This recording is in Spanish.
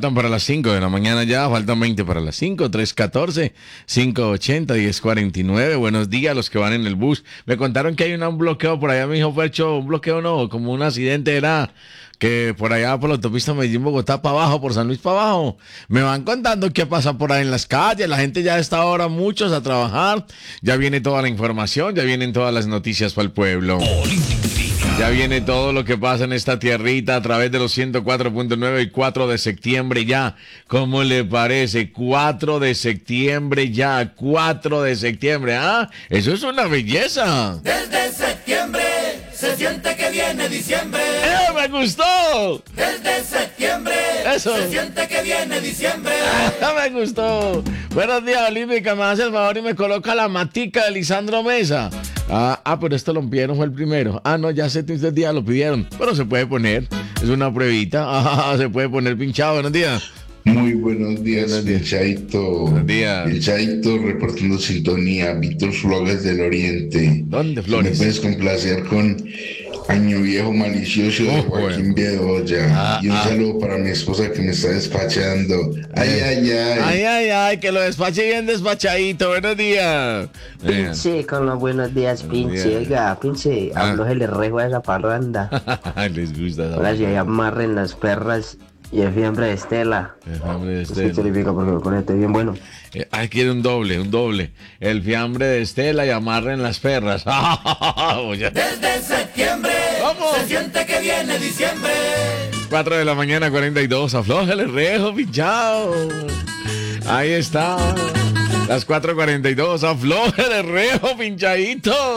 faltan para las 5 de la mañana ya, faltan 20 para las 5, 314-580-1049. Buenos días a los que van en el bus. Me contaron que hay un bloqueo por allá, me dijo Fercho, un bloqueo no, como un accidente era que por allá por la autopista Medellín-Bogotá para abajo, por San Luis para abajo. Me van contando qué pasa por ahí en las calles, la gente ya está ahora muchos a trabajar, ya viene toda la información, ya vienen todas las noticias para el pueblo. Ya viene todo lo que pasa en esta tierrita a través de los 104.9 y 4 de septiembre ya. ¿Cómo le parece? 4 de septiembre ya, 4 de septiembre. ¿Ah? Eso es una belleza. Desde septiembre se siente que viene diciembre. ¡Me gustó! Desde septiembre Eso. se siente que viene diciembre. Me gustó. Buenos días, Olímpica. Me hace el favor y me coloca la matica de Lisandro Mesa. Pero esto lo pidieron, fue el primero. No, ya sé, este día lo pidieron. Pero se puede poner. Es una pruebita. Se puede poner pinchado. Buenos días. Muy buenos días, Pinchadito. Buenos días. Pinchadito reportando sintonía. Víctor Flores del Oriente. ¿Dónde, Flores? ¿Me puedes complacer con Año Viejo Malicioso de Joaquín Bedoya? Y un saludo para mi esposa que me está despachando. Ay, que lo despache bien despachadito. Buenos días. Pinche, con los buenos días, pinche. Oiga, pinche, habló le rejo a esa parranda. Les gusta esa Ahora sí, ahí amarren las perras y el fiambre de Estela. El fiambre de Es que Estela. significa porque me pone bien bueno. Quiere un doble. El fiambre de Estela y amarren las perras. Desde septiembre ¡Vamos! se siente que viene diciembre. 4 de la mañana, 42. Aflójale, rejo, pinchado. Ahí está. Las 4:42. Aflójale, rejo, pinchadito.